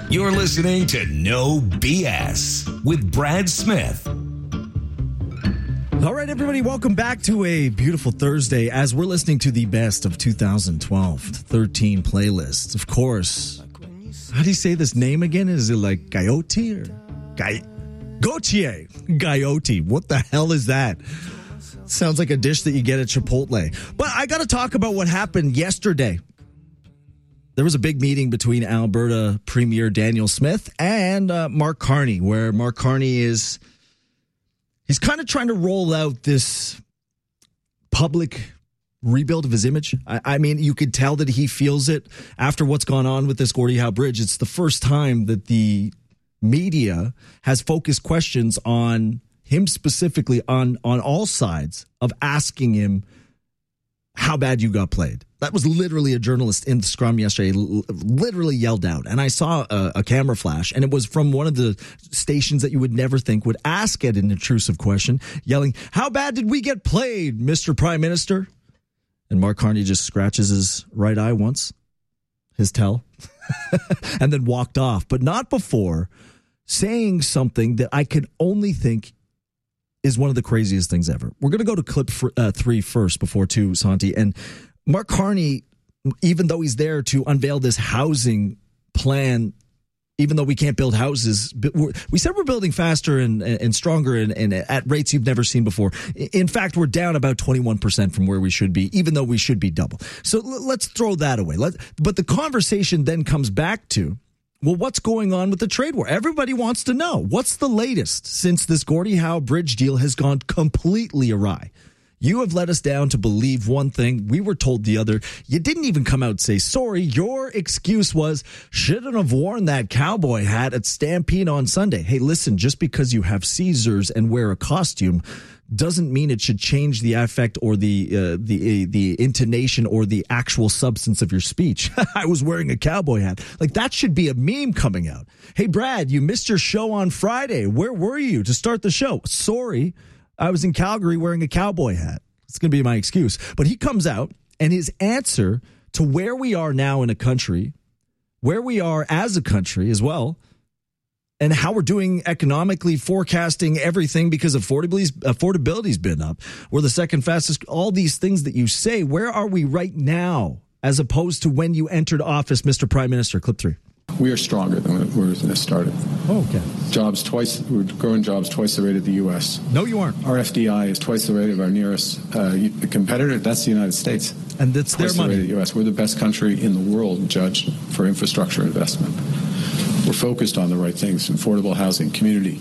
You're listening to No BS with Brad Smith. All right, everybody, welcome back to a beautiful Thursday as we're listening to the best of 2012, 13 playlists. Of course, how do you say this name again? Is it like Gautier or Gautier? Gautier. What the hell is that? Sounds like a dish that you get at Chipotle. But I got to talk about what happened yesterday. There was a big meeting between Alberta Premier Daniel Smith and Mark Carney, where Mark Carney he's kind of trying to roll out this public rebuild of his image. I mean, you could tell that he feels it after what's gone on with this Gordie Howe Bridge. It's the first time that the media has focused questions on him specifically on all sides of asking him how bad you got played. That was literally a journalist in the scrum yesterday, literally yelled out. And I saw a camera flash, and it was from one of the stations that you would never think would ask it an intrusive question, yelling, "How bad did we get played, Mr. Prime Minister?" And Mark Carney just scratches his right eye once, his tell, and then walked off, but not before saying something that I could only think is one of the craziest things ever. We're going to go to clip 3 first before 2, Santi. And Mark Carney, even though he's there to unveil this housing plan, even though we can't build houses, we said we're building faster and stronger and at rates you've never seen before. In fact, we're down about 21% from where we should be, even though we should be double. So let's throw that away. But the conversation then comes back to, well, what's going on with the trade war? Everybody wants to know. What's the latest since this Gordie Howe Bridge deal has gone completely awry? You have led us down to believe one thing. We were told the other. You didn't even come out and say sorry. Your excuse was, shouldn't have worn that cowboy hat at Stampede on Sunday. Hey, listen, just because you have Caesars and wear a costume doesn't mean it should change the affect or the intonation or the actual substance of your speech. I was wearing a cowboy hat. Like, that should be a meme coming out. Hey, Brad, you missed your show on Friday. Where were you to start the show? Sorry, I was in Calgary wearing a cowboy hat. It's going to be my excuse. But he comes out, and his answer to where we are now in a country, where we are as a country as well, and how we're doing economically, forecasting everything because affordability's been up. We're the second fastest. All these things that you say, where are we right now as opposed to when you entered office, Mr. Prime Minister? Clip 3. We are stronger than when it started. Oh, okay. We're growing jobs twice the rate of the U.S. No, you aren't. Our FDI is twice the rate of our nearest competitor. That's the United States. And that's twice their money. The rate of the U.S. We're the best country in the world judged for infrastructure investment. We're focused on the right things: affordable housing, community,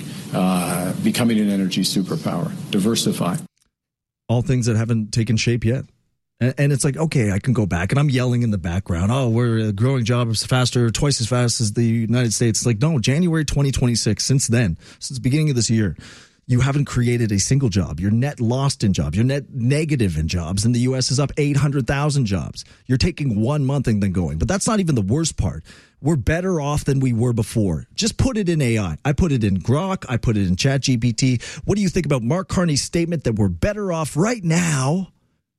becoming an energy superpower, diversify. All things that haven't taken shape yet. And it's like, okay, I can go back, and I'm yelling in the background, oh, we're growing jobs faster, twice as fast as the United States. It's like, no, January 2026, since then, since the beginning of this year, you haven't created a single job. You're net lost in jobs. You're net negative in jobs. And the U.S. is up 800,000 jobs. You're taking 1 month and then going. But that's not even the worst part. We're better off than we were before. Just put it in AI. I put it in Grok. I put it in ChatGPT. What do you think about Mark Carney's statement that we're better off right now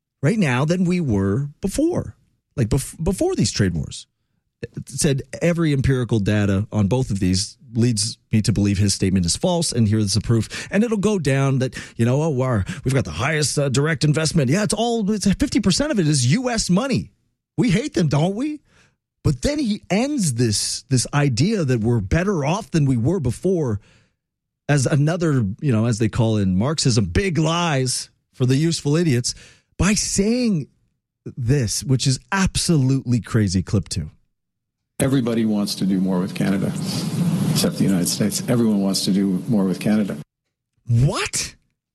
than we were before? Like before these trade wars. It said every empirical data on both of these leads me to believe his statement is false, and here's the proof. And it'll go down that, we've got the highest direct investment. Yeah, it's 50% of it is U.S. money. We hate them, don't we? But then he ends this idea that we're better off than we were before as another, as they call in Marxism, big lies for the useful idiots, by saying this, which is absolutely crazy. Clip 2. Everybody wants to do more with Canada, except the United States. Everyone wants to do more with Canada. What?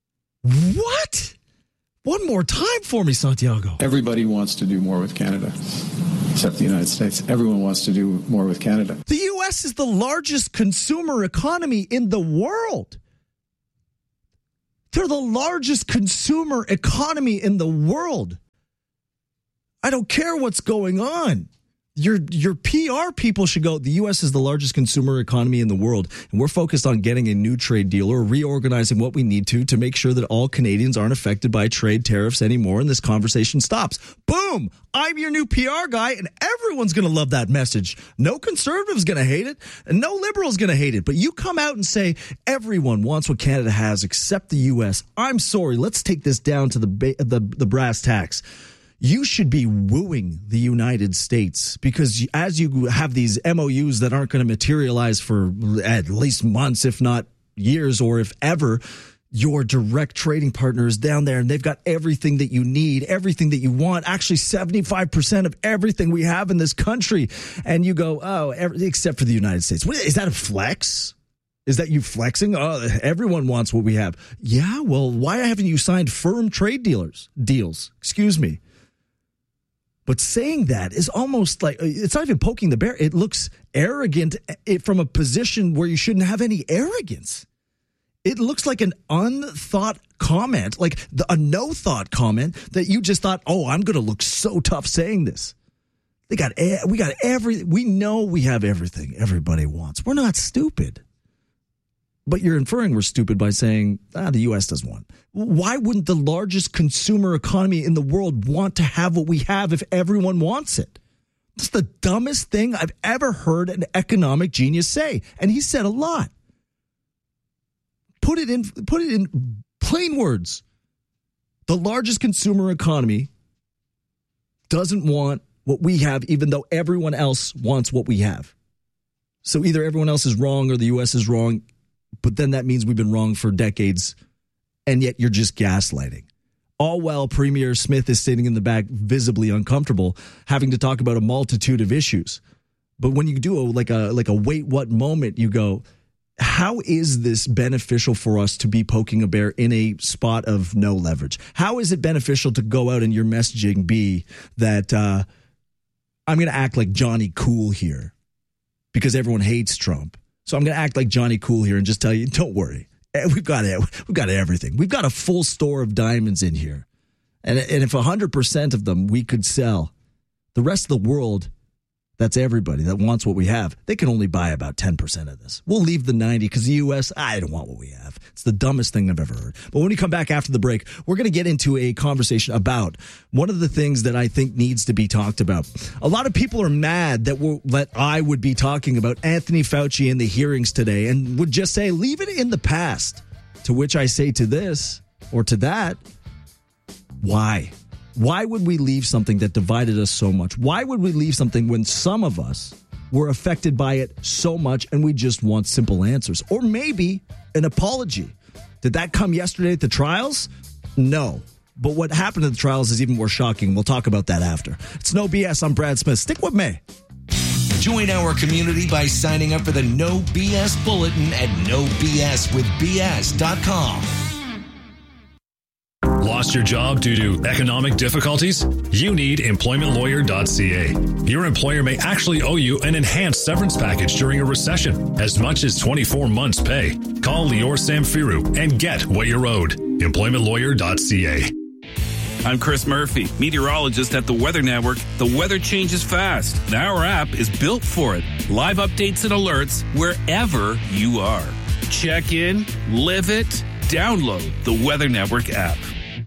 One more time for me, Santiago. Everybody wants to do more with Canada, except the United States. Everyone wants to do more with Canada. The U.S. is the largest consumer economy in the world. They're the largest consumer economy in the world. I don't care what's going on. Your PR people should go, the U.S. is the largest consumer economy in the world, and we're focused on getting a new trade deal or reorganizing what we need to make sure that all Canadians aren't affected by trade tariffs anymore, and this conversation stops. Boom! I'm your new PR guy, and everyone's going to love that message. No conservative's going to hate it, and no liberal's going to hate it. But you come out and say, everyone wants what Canada has except the U.S. I'm sorry, let's take this down to the brass tacks. You should be wooing the United States, because as you have these MOUs that aren't going to materialize for at least months, if not years, or if ever, your direct trading partner is down there and they've got everything that you need, everything that you want, actually 75% of everything we have in this country. And you go, oh, except for the United States. What, is that a flex? Is that you flexing? Oh, everyone wants what we have. Yeah, well, why haven't you signed firm trade deals? Excuse me. But saying that is almost like, it's not even poking the bear. It looks arrogant from a position where you shouldn't have any arrogance. It looks like an unthought comment, like a no-thought comment that you just thought, oh, I'm going to look so tough saying this. We got everything. We know we have everything everybody wants. We're not stupid. But you're inferring we're stupid by saying, the U.S. doesn't want. Why wouldn't the largest consumer economy in the world want to have what we have if everyone wants it? It's the dumbest thing I've ever heard an economic genius say. And he said a lot. Put it in plain words. The largest consumer economy doesn't want what we have, even though everyone else wants what we have. So either everyone else is wrong or the U.S. is wrong. But then that means we've been wrong for decades, and yet you're just gaslighting. All while Premier Smith is sitting in the back, visibly uncomfortable, having to talk about a multitude of issues. But when you do a wait what moment, you go, how is this beneficial for us to be poking a bear in a spot of no leverage? How is it beneficial to go out and your messaging be that I'm going to act like Johnny Cool here because everyone hates Trump? So I'm going to act like Johnny Cool here and just tell you, don't worry. We've got everything. We've got a full store of diamonds in here. And if 100% of them we could sell, the rest of the world, that's everybody that wants what we have, they can only buy about 10% of this. We'll leave the 90 because the U.S., I don't want what we have. It's the dumbest thing I've ever heard. But when we come back after the break, we're going to get into a conversation about one of the things that I think needs to be talked about. A lot of people are mad that I would be talking about Anthony Fauci in the hearings today and would just say, leave it in the past. To which I say to this or to that, why? Why would we leave something that divided us so much? Why would we leave something when some of us were affected by it so much and we just want simple answers? Or maybe an apology. Did that come yesterday at the trials? No. But what happened at the trials is even more shocking. We'll talk about that after. It's No BS. I'm Brad Smith. Stick with me. Join our community by signing up for the No BS Bulletin at nobswithbs.com. Lost your job due to economic difficulties? You need employmentlawyer.ca. Your employer may actually owe you an enhanced severance package during a recession, as much as 24 months' pay. Call Lior Samfiru and get what you're owed. Employmentlawyer.ca. I'm Chris Murphy, meteorologist at the Weather Network. The weather changes fast, and our app is built for it. Live updates and alerts wherever you are. Check in, live it, download the Weather Network app.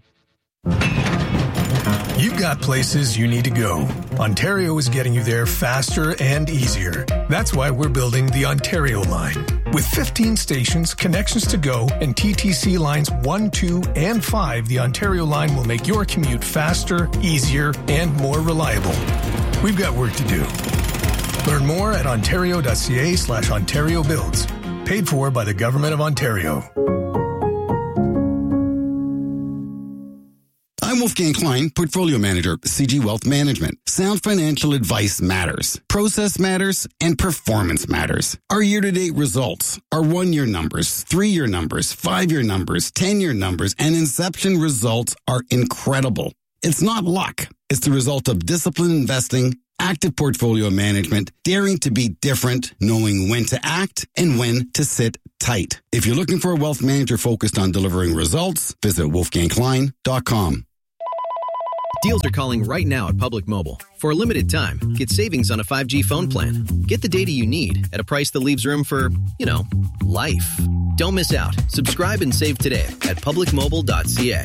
You've got places you need to go. Ontario is getting you there faster and easier. That's why we're building the Ontario line. With 15 stations, connections to go, and TTC lines 1, 2, and 5, the Ontario line will make your commute faster, easier, and more reliable. We've got work to do. Learn more at ontario.ca/Ontario Builds. Paid for by the Government of Ontario. I'm Wolfgang Klein, Portfolio Manager, CG Wealth Management. Sound financial advice matters. Process matters and performance matters. Our year-to-date results, our 1-year numbers, 3-year numbers, 5-year numbers, 10-year numbers, and inception results are incredible. It's not luck. It's the result of disciplined investing, active portfolio management, daring to be different, knowing when to act and when to sit tight. If you're looking for a wealth manager focused on delivering results, visit wolfgangklein.com. Deals are calling right now at Public Mobile. For a limited time, get savings on a 5G phone plan. Get the data you need at a price that leaves room for, life. Don't miss out. Subscribe and save today at publicmobile.ca.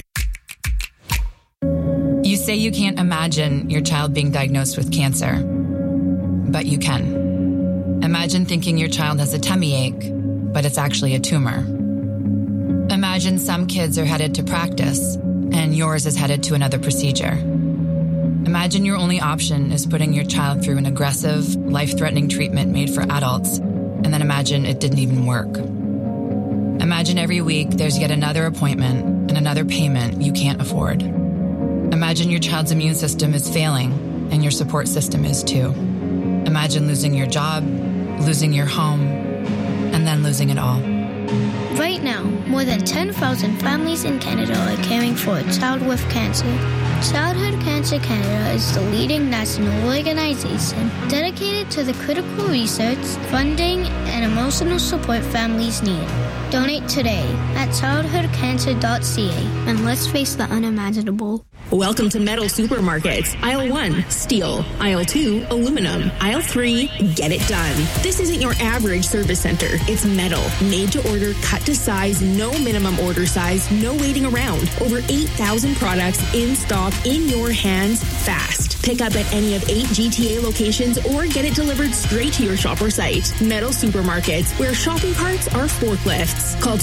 You say you can't imagine your child being diagnosed with cancer, but you can. Imagine thinking your child has a tummy ache, but it's actually a tumor. Imagine some kids are headed to practice, and yours is headed to another procedure. Imagine your only option is putting your child through an aggressive, life-threatening treatment made for adults, and then imagine it didn't even work. Imagine every week there's yet another appointment and another payment you can't afford. Imagine your child's immune system is failing, and your support system is too. Imagine losing your job, losing your home, and then losing it all. Right now, more than 10,000 families in Canada are caring for a child with cancer. Childhood Cancer Canada is the leading national organization dedicated to the critical research, funding, and emotional support families need. Donate today at childhoodcancer.ca and let's face the unimaginable. Welcome to Metal Supermarkets. Aisle 1, steel. Aisle 2, aluminum. Aisle 3, get it done. This isn't your average service center. It's metal, made to order, cut to size, no minimum order size, no waiting around. Over 8,000 products in stock, in your hands, fast. Pick up at any of 8 GTA locations or get it delivered straight to your shop or site. Metal Supermarkets, where shopping carts are forklifts. Call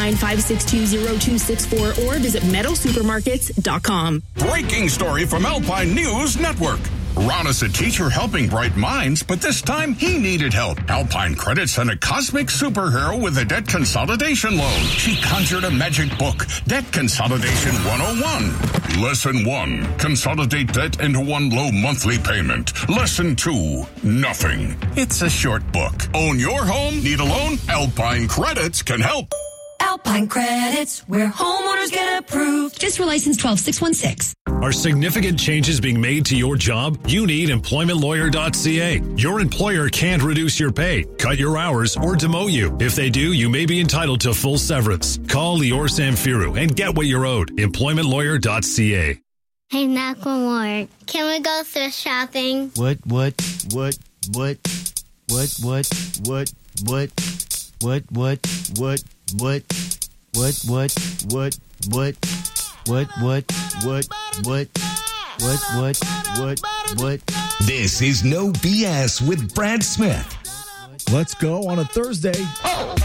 289-562-0264 or visit metalsupermarkets.com. Breaking story from Alpine News Network. Ron is a teacher helping bright minds, but this time he needed help. Alpine Credit sent a cosmic superhero with a debt consolidation loan. She conjured a magic book, Debt Consolidation 101. Lesson 1, consolidate debt into one low monthly payment. Lesson 2, nothing. It's a short book. Own your home? Need a loan? Alpine Credits can help. Alpine Credits, where homeowners get approved. Just for license 12616. Are significant changes being made to your job? You need employmentlawyer.ca. Your employer can't reduce your pay, cut your hours, or demote you. If they do, you may be entitled to full severance. Call Lior Samfiru and get what you're owed. Employmentlawyer.ca. Hey, Macklemore, can we go thrift shopping? What? This is No BS with Brad Smith. Let's go on a Thursday.